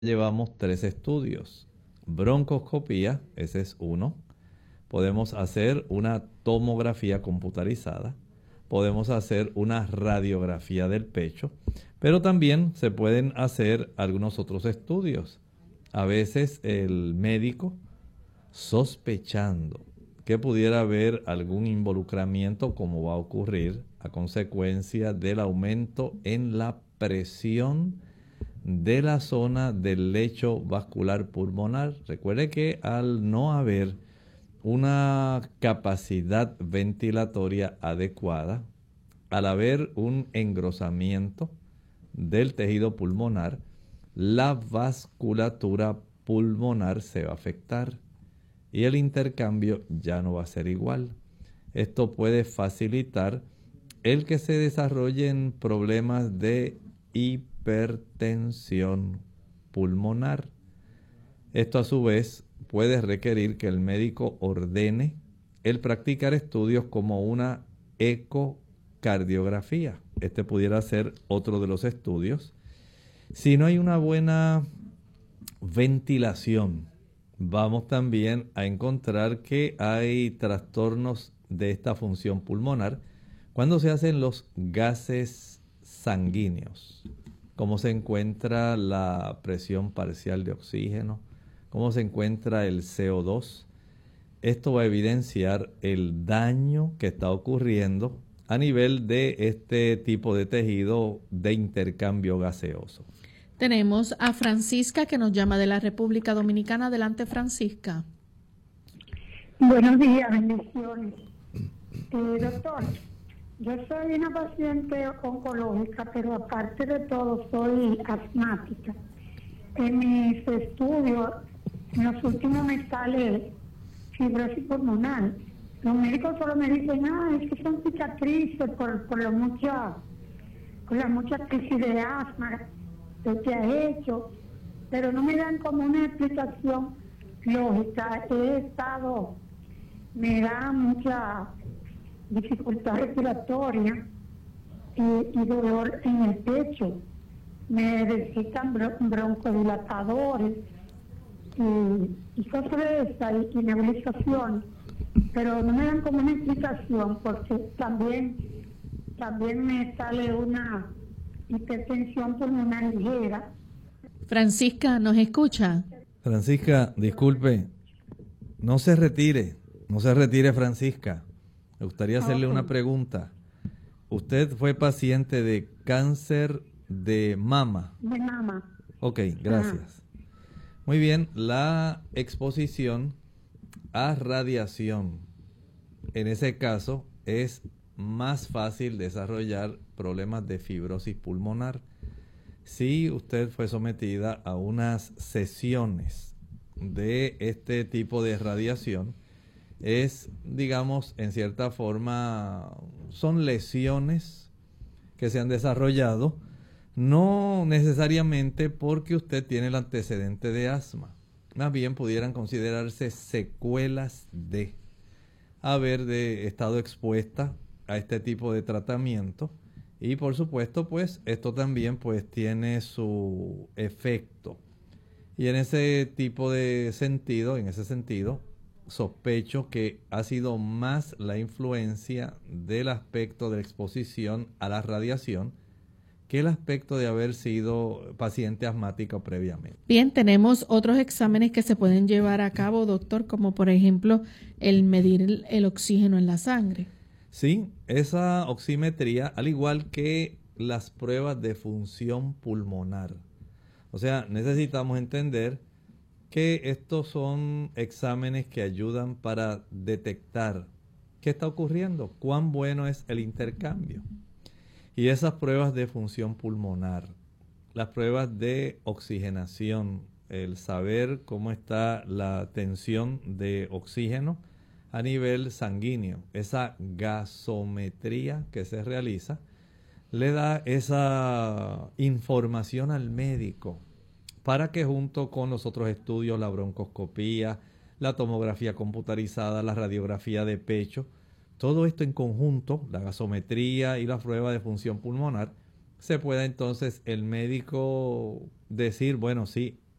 llevamos tres estudios. Broncoscopía, ese es uno. Podemos hacer una tomografía computarizada. Podemos hacer una radiografía del pecho. Pero también se pueden hacer algunos otros estudios. A veces el médico, sospechando que pudiera haber algún involucramiento, como va a ocurrir a consecuencia del aumento en la presión de la zona del lecho vascular pulmonar. Recuerde que al no haber una capacidad ventilatoria adecuada, al haber un engrosamiento del tejido pulmonar, la vasculatura pulmonar se va a afectar y el intercambio ya no va a ser igual. Esto puede facilitar el que se desarrollen problemas de hipertensión pulmonar. Esto a su vez puede requerir que el médico ordene el practicar estudios como una ecocardiografía. Este pudiera ser otro de los estudios. Si no hay una buena ventilación, vamos también a encontrar que hay trastornos de esta función pulmonar cuando se hacen los gases sanguíneos. Cómo se encuentra la presión parcial de oxígeno, cómo se encuentra el CO2. Esto va a evidenciar el daño que está ocurriendo a nivel de este tipo de tejido de intercambio gaseoso. Tenemos a Francisca que nos llama de la República Dominicana. Adelante, Francisca. Buenos días, bendiciones. Doctor, yo soy una paciente oncológica, pero aparte de todo soy asmática. En mis estudios, en los últimos me sale fibrosis pulmonar. Los médicos solo me dicen, es que son cicatrices por la mucha crisis de asma que te ha hecho, pero no me dan como una explicación lógica. Me da mucha dificultad respiratoria y dolor en el pecho. Me necesitan broncodilatadores y cosas de esas y nebulización, pero no me dan como una explicación porque también me sale una hipertensión pulmonar ligera. Francisca, ¿nos escucha? Francisca, disculpe, no se retire, Francisca. Me gustaría hacerle una pregunta. ¿Usted fue paciente de cáncer de mama? De mama. Ok, gracias. Muy bien, la exposición a radiación, en ese caso, es más fácil desarrollar problemas de fibrosis pulmonar. Si usted fue sometida a unas sesiones de este tipo de radiación, es, digamos, en cierta forma, son lesiones que se han desarrollado, no necesariamente porque usted tiene el antecedente de asma, más bien pudieran considerarse secuelas de haber estado expuesta a este tipo de tratamiento y por supuesto pues esto también pues tiene su efecto y en ese sentido sospecho que ha sido más la influencia del aspecto de la exposición a la radiación que el aspecto de haber sido paciente asmático previamente. Bien, tenemos otros exámenes que se pueden llevar a cabo, doctor, como por ejemplo el medir el oxígeno en la sangre. Sí, esa oximetría, al igual que las pruebas de función pulmonar. O sea, necesitamos entender que estos son exámenes que ayudan para detectar qué está ocurriendo, cuán bueno es el intercambio. Y esas pruebas de función pulmonar, las pruebas de oxigenación, el saber cómo está la tensión de oxígeno a nivel sanguíneo, esa gasometría que se realiza, le da esa información al médico para que junto con los otros estudios, la broncoscopía, la tomografía computarizada, la radiografía de pecho, todo esto en conjunto, la gasometría y la prueba de función pulmonar, se pueda entonces el médico decir, bueno, sí,